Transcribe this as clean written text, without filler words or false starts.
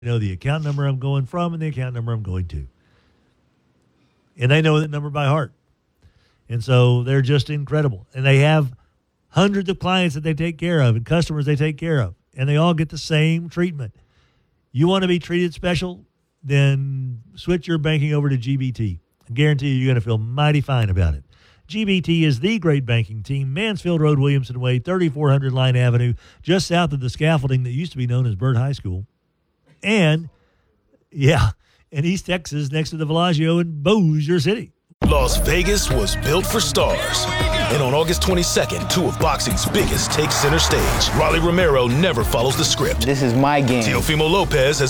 know the account number I'm going from and the account number I'm going to. And they know that number by heart. And so they're just incredible. And they have hundreds of clients that they take care of and customers they take care of. And they all get the same treatment. You want to be treated special? Then switch your banking over to GBT. I guarantee you, you're going to feel mighty fine about it. GBT is the great banking team. Mansfield Road, Williamson Way, 3400 Line Avenue, just south of the scaffolding that used to be known as Byrd High School. And, yeah, in East Texas, next to the Bellagio in Bossier City. Las Vegas was built for stars. And on August 22nd, two of boxing's biggest take center stage. Rolly Romero never follows the script. This is my game. Teofimo Lopez has